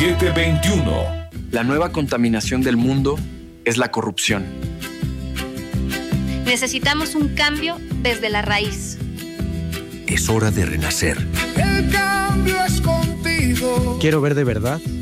721. La nueva contaminación del mundo es la corrupción. Necesitamos un cambio desde la raíz. Es hora de renacer. El cambio es contigo. Quiero ver de verdad